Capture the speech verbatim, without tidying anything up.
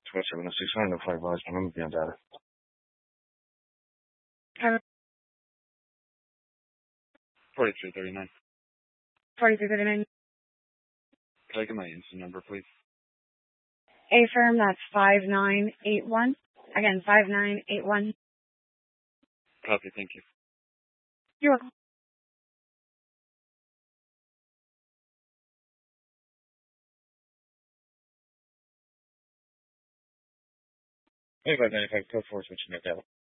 four seven oh six nine oh five hours. My number beyond data. forty-three thirty-nine. forty-three thirty-nine. Can I get my instant number, please? A firm, that's five nine eight one. Again, five nine eight one. Copy, thank you. You're welcome. twenty-five ninety-five code four switching it down.